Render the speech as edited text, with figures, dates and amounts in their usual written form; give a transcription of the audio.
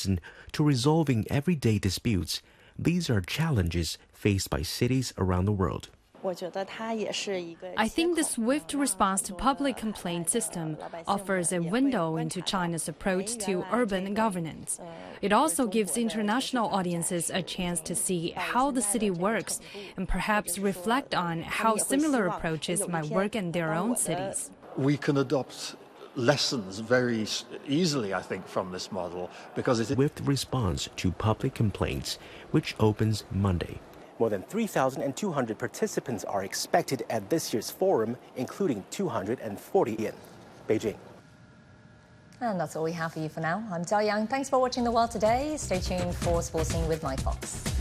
medicine to resolving everyday disputes, these are challenges faced by cities around the world. I think the swift response to public complaint system offers a window into China's approach to urban governance. It also gives international audiences a chance to see how the city works and perhaps reflect on how similar approaches might work in their own cities. We can adopt lessons very easily, I think, from this model because it's a swift response to public complaints, which opens Monday. More than 3,200 participants are expected at this year's forum, including 240 in Beijing. And that's all we have for you for now. I'm Zhao Yang. Thanks for watching The World Today. Stay tuned for Sports Scene with Mike Fox.